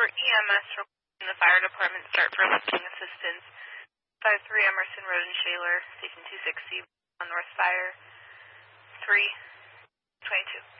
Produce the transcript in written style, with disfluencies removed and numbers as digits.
EMS requesting the fire department start for lifting assistance. 53 Emerson Road in Shaler, Station 260 on North Fire, 322.